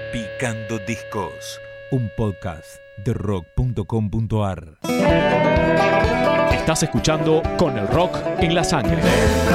Picando Discos, un podcast de rock.com.ar. Estás escuchando Con el Rock en la Sangre.